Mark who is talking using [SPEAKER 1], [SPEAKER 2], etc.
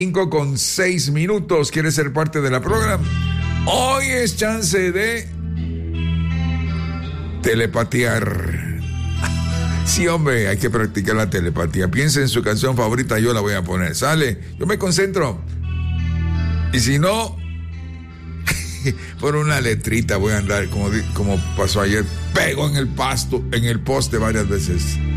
[SPEAKER 1] 5:06. ¿Quieres ser parte de la programa? Hoy es chance de telepatear. Sí, hombre, hay que practicar la telepatía. Piensa en su canción favorita, yo la voy a poner. ¿Sale? Yo me concentro. Y si no, por una letrita voy a andar, como pasó ayer, pego en el poste varias veces.